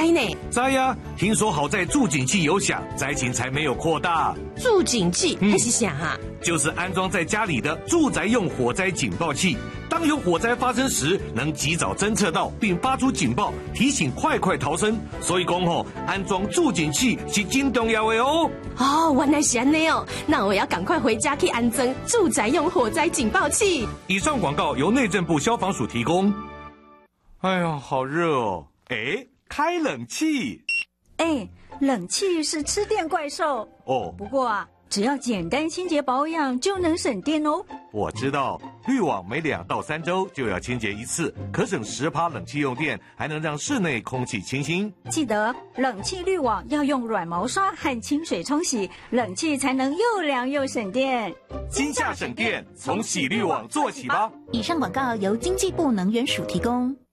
呢？ 知呀，听说好在助警器有响，灾情才没有扩大。 助警器还是啥哈？ 就是安装在家里的住宅用火灾警报器，当有火灾发生时，能及早侦测到并发出警报，提醒快逃生。所以讲吼，安装助警器是真重要的哦。 哦，原来是安尼哦，那我要赶快回家去安装住宅用火灾警报器。 以上广告由内政部消防署提供。哎呀，好热哦！哎，开冷气。 哎，冷气是吃电怪兽哦。 不过啊，只要简单清洁保养就能省电哦。 我知道，滤网每2到3周就要清洁一次，可省10%冷气用电，还能让室内空气清新。 记得冷气滤网要用软毛刷和清水冲洗，冷气才能又凉又省电。 今夏省电，从洗滤网做起吧。 以上广告由经济部能源署提供。